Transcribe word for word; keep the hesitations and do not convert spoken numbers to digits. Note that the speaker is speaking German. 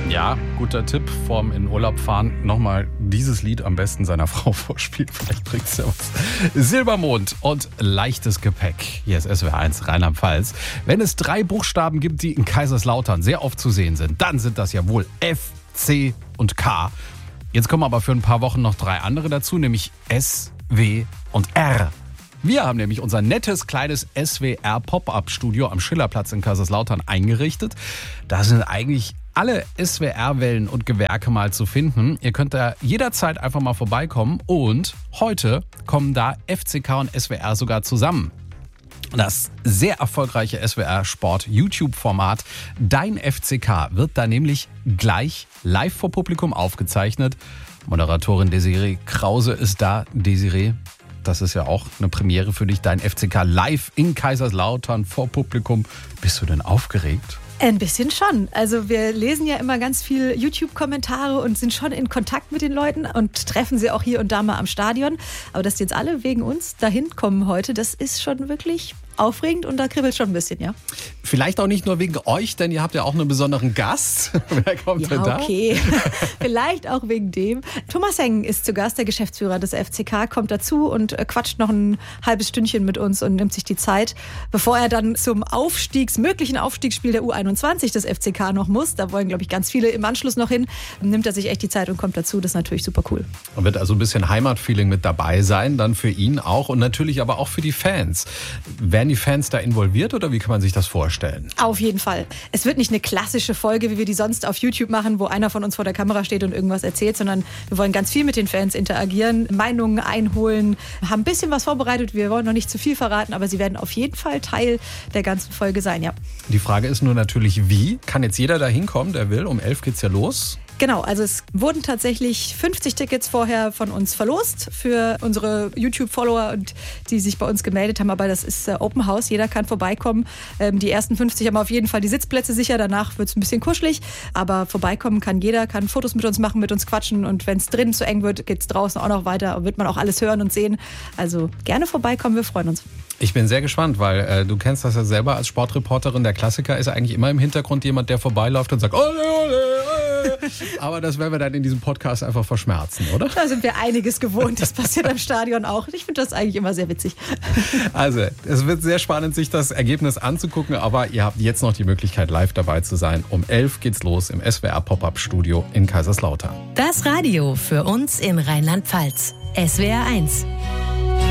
Ja, guter Tipp vorm in Urlaub fahren. Nochmal dieses Lied am besten seiner Frau vorspielen. Vielleicht bringt's ja was. Silbermond und leichtes Gepäck. Hier ist S W R eins Rheinland-Pfalz. Wenn es drei Buchstaben gibt, die in Kaiserslautern sehr oft zu sehen sind, dann sind das ja wohl F, C und K. Jetzt kommen aber für ein paar Wochen noch drei andere dazu, nämlich S, W und R. Wir haben nämlich unser nettes, kleines S W R-Pop-Up-Studio am Schillerplatz in Kaiserslautern eingerichtet. Da sind eigentlich alle S W R-Wellen und Gewerke mal zu finden. Ihr könnt da jederzeit einfach mal vorbeikommen. Und heute kommen da F C K und S W R sogar zusammen. Das sehr erfolgreiche S W R-Sport-YouTube-Format Dein F C K wird da nämlich gleich live vor Publikum aufgezeichnet. Moderatorin Desiree Krause ist da. Desiree, das ist ja auch eine Premiere für dich. Dein F C K live in Kaiserslautern vor Publikum. Bist du denn aufgeregt? Ein bisschen schon. Also wir lesen ja immer ganz viel YouTube-Kommentare und sind schon in Kontakt mit den Leuten und treffen sie auch hier und da mal am Stadion. Aber dass die jetzt alle wegen uns dahin kommen heute, das ist schon wirklich aufregend und da kribbelt schon ein bisschen, ja. Vielleicht auch nicht nur wegen euch, denn ihr habt ja auch einen besonderen Gast. Wer kommt ja, denn da? Okay. Vielleicht auch wegen dem. Thomas Heng ist zu Gast, der Geschäftsführer des F C K, kommt dazu und quatscht noch ein halbes Stündchen mit uns und nimmt sich die Zeit, bevor er dann zum Aufstiegs, möglichen Aufstiegsspiel der U einundzwanzig des F C K noch muss. Da wollen, glaube ich, ganz viele im Anschluss noch hin. Nimmt er sich echt die Zeit und kommt dazu. Das ist natürlich super cool. Und wird also ein bisschen Heimatfeeling mit dabei sein, dann für ihn auch und natürlich aber auch für die Fans. Werden die Fans da involviert oder wie kann man sich das vorstellen? Auf jeden Fall. Es wird nicht eine klassische Folge, wie wir die sonst auf YouTube machen, wo einer von uns vor der Kamera steht und irgendwas erzählt, sondern wir wollen ganz viel mit den Fans interagieren, Meinungen einholen, haben ein bisschen was vorbereitet. Wir wollen noch nicht zu viel verraten, aber sie werden auf jeden Fall Teil der ganzen Folge sein, ja. Die Frage ist nur natürlich, wie? Kann jetzt jeder da hinkommen, der will? Um elf geht's ja los. Genau, also es wurden tatsächlich fünfzig Tickets vorher von uns verlost für unsere YouTube-Follower, und die sich bei uns gemeldet haben. Aber das ist äh, Open House, jeder kann vorbeikommen. Ähm, die ersten fünfzig haben auf jeden Fall die Sitzplätze sicher, danach wird es ein bisschen kuschelig. Aber vorbeikommen kann jeder, kann Fotos mit uns machen, mit uns quatschen. Und wenn es drinnen zu eng wird, geht es draußen auch noch weiter. Wird man auch alles hören und sehen. Also gerne vorbeikommen, wir freuen uns. Ich bin sehr gespannt, weil äh, du kennst das ja selber als Sportreporterin. Der Klassiker ist eigentlich immer im Hintergrund jemand, der vorbeiläuft und sagt, ole, ole, ole. Aber das werden wir dann in diesem Podcast einfach verschmerzen, oder? Da sind wir einiges gewohnt. Das passiert am Stadion auch. Ich finde das eigentlich immer sehr witzig. Also, es wird sehr spannend, sich das Ergebnis anzugucken. Aber ihr habt jetzt noch die Möglichkeit, live dabei zu sein. Um elf geht's los im S W R Pop-Up-Studio in Kaiserslautern. Das Radio für uns in Rheinland-Pfalz. S W R eins.